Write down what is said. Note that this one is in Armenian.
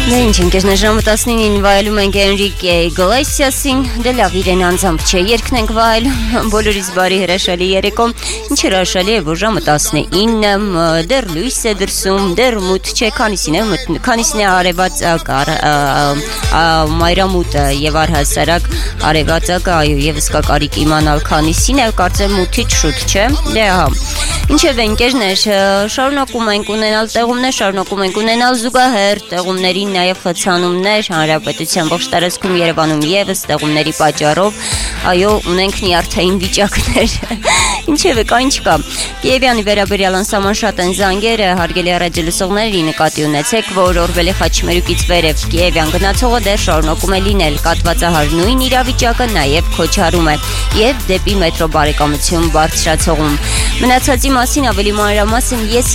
Ինչ ընկերներ, ժամը 19-ին վայելում ենք Էնրիկե Իգլեսիասին, դե լավ իրեն անձամբ չէ, երգն ենք վայելում, բոլորիս բարի հրաշալի երեկո, ինչ հրաշալի է, որ ժամը 19-ը, դեռ լույս է դրսում, դեռ մութ չէ, քանիսին է արևածագ, մայրամուտը և առհասարակ արևածագը, այո, եվս կա կարիք իմանալ քանիսին է, կարծեմ մութից շուտ չէ, դե ահա, ինչև ընկերներ, շարունակում ենք ունենալ տեղումներ, շարունակում ենք ունենալ զուգահեռ տեղումներին նաև խցանումներ հանրապետության ողջ տարածքում Երևանում եւս տեղումների պատճառով, այո, ունենք նյարդային վիճակներ, ինչևէ կա ինչ կա, Կիևյանի վերաբերյալ անսահման շատ են զանգերը, հարգելի ռադիոլսողների նկատի ունեցեք, որ Օրբելի խաչմերուկից վերև Կիևյան գնացողը դեռ շարունակում է լինել, կաթվածահար նույն իրավիճակը նաև քոչարում է եւ դեպի մետրո բարեկամություն բարձրացողում, մնացածի մասին ավելի մանրամասն ես